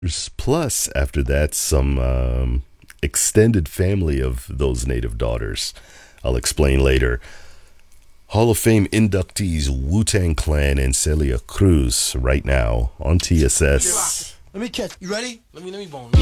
Plus, after that, some extended family of those native daughters. I'll explain later. Hall of Fame inductees Wu Tang Clan and Celia Cruz right now on TSS. Let me catch. You ready? Let me bone.